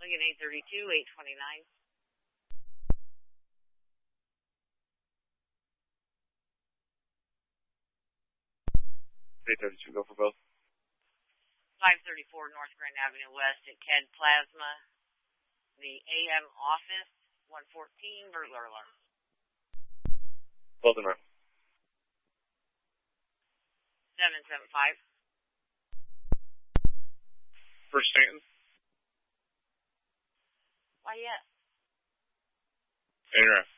Lincoln 832, 829. 832, go for both. 534 North Grand Avenue West at CAD Plasma. The AM office, 114, burglar alarm. Both in row. 775. First Stanton. Why, yes. Interrupt.